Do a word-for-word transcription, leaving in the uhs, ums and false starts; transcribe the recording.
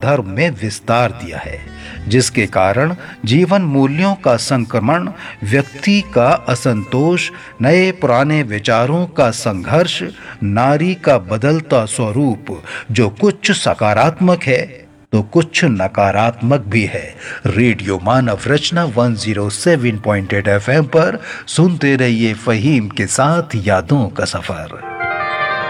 धर्म में विस्तार दिया है, जिसके कारण जीवन मूल्यों का संक्रमण, व्यक्ति का असंतोष, नए पुराने विचारों का संघर्ष, नारी का बदलता स्वरूप, जो कुछ सकारात्मक है तो कुछ नकारात्मक भी है। रेडियो मानव रचना एक सौ सात पॉइंट आठ एफ एम पर सुनते रहिए फ़हीम के साथ यादों का सफर।